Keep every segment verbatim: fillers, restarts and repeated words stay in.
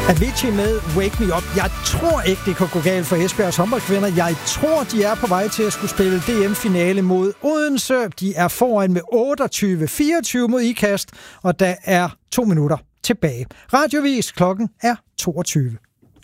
Avicii med Wake Me Up. Jeg tror ikke, det kan gå galt for Esbjergs håndboldkvinder. Jeg tror, de er på vej til at skulle spille D M-finale mod Odense. De er foran med otteogtyve fireogtyve mod Ikast, og der er to minutter tilbage. Radiovis, klokken er toogtyve.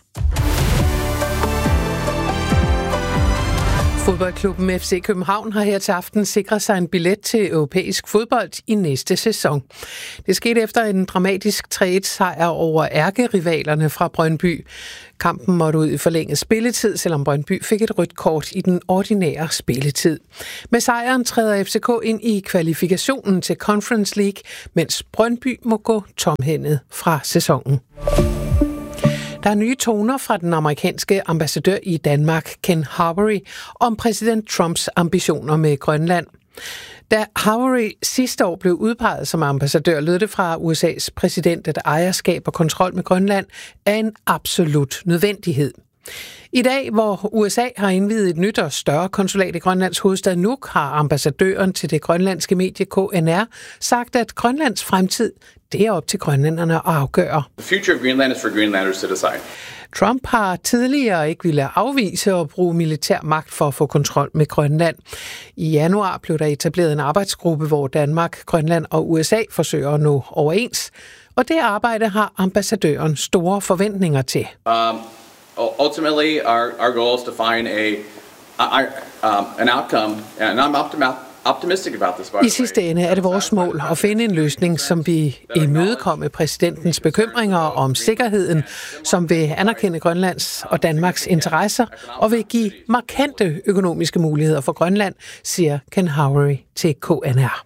Fodboldklubben F C København har her til aften sikret sig en billet til europæisk fodbold i næste sæson. Det skete efter en dramatisk tre et sejr over ærkerivalerne fra Brøndby. Kampen måtte ud i forlænget spilletid, selvom Brøndby fik et rødt kort i den ordinære spilletid. Med sejren træder F C K ind i kvalifikationen til Conference League, mens Brøndby må gå tomhændet fra sæsonen. Der er nye toner fra den amerikanske ambassadør i Danmark, Ken Havery, om præsident Trumps ambitioner med Grønland. Da Havery sidste år blev udpeget som ambassadør, lød det fra U S A's præsident, at ejerskab og kontrol med Grønland er en absolut nødvendighed. I dag, hvor U S A har indviet et nyt og større konsulat i Grønlands hovedstad Nuuk, har ambassadøren til det grønlandske medie K N R sagt, at Grønlands fremtid, det er op til grønlænderne at afgøre. The future of Greenland is for Greenlanders to decide. Trump har tidligere ikke ville afvise at bruge militær magt for at få kontrol med Grønland. I januar blev der etableret en arbejdsgruppe, hvor Danmark, Grønland og U S A forsøger at nå overens. Og det arbejde har ambassadøren store forventninger til. Um, ultimately, our, our goal is to find a, a, um, an outcome, and I'm optimistic. I sidste ende er det vores mål at finde en løsning, som vi imødekomme præsidentens bekymringer om sikkerheden, som vil anerkende Grønlands og Danmarks interesser og vil give markante økonomiske muligheder for Grønland, siger Ken Havery til K N R.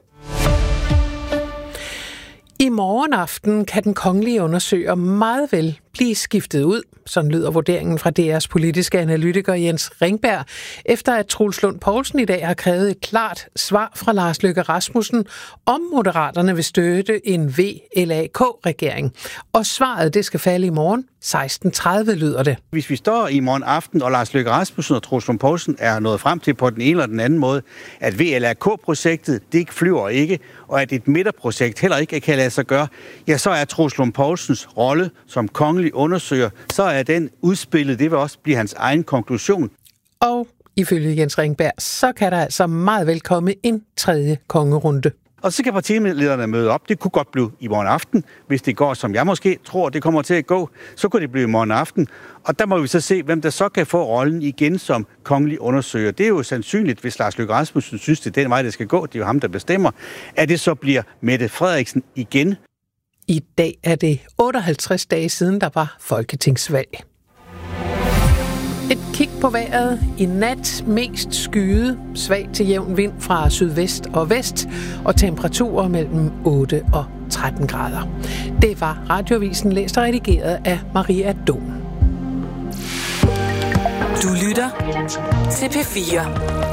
I morgen aften kan den kongelige undersøger meget vel blive skiftet ud. Sådan lyder vurderingen fra D R's politiske analytiker Jens Ringberg, efter at Troels Lund Poulsen i dag har krævet et klart svar fra Lars Løkke Rasmussen, om Moderaterne vil støtte en V L A K-regering. Og svaret, det skal falde i morgen. seksten tredive lyder det. Hvis vi står i morgen aften, og Lars Løkke Rasmussen og Troels Lund Poulsen er nået frem til på den ene eller den anden måde, at V L A K-projektet, det ikke flyver ikke, og at et midterprojekt heller ikke kan lade sig gøre, ja, så er Troels Lund Poulsens rolle som kongelig undersøger, så er den udspillet, det vil også blive hans egen konklusion. Og ifølge Jens Ringberg, så kan der altså meget vel komme en tredje kongerunde. Og så kan partilederne møde op. Det kunne godt blive i morgen aften. Hvis det går, som jeg måske tror, det kommer til at gå, så kunne det blive i morgen aften. Og der må vi så se, hvem der så kan få rollen igen som kongelig undersøger. Det er jo sandsynligt, hvis Lars Løkke Rasmussen synes, det er den vej, det skal gå. Det er jo ham, der bestemmer. At det så bliver Mette Frederiksen igen. I dag er det otteoghalvtreds dage siden, der var folketingsvalg. Et kig på vejret. I nat mest skyet, svag til jævn vind fra sydvest og vest, og temperaturer mellem otte og tretten grader. Det var Radioavisen, læst og redigeret af Maria Dom. Du lytter til P fire.